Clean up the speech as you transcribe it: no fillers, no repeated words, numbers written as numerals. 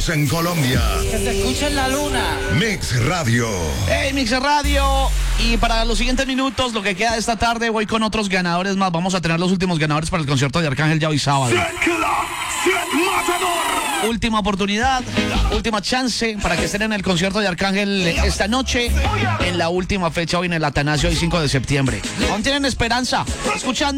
voz en Colombia. Que se escuche en la luna. Mix Radio. Hey, Mix Radio. Y para los siguientes minutos, lo que queda de esta tarde, voy con otros ganadores más. Vamos a tener los últimos ganadores para el concierto de Arcángel ya hoy sábado. Última oportunidad, última chance para que estén en el concierto de Arcángel esta noche, en la última fecha, hoy en el Atanasio, hoy 5 de septiembre. Aún tienen esperanza, escuchando.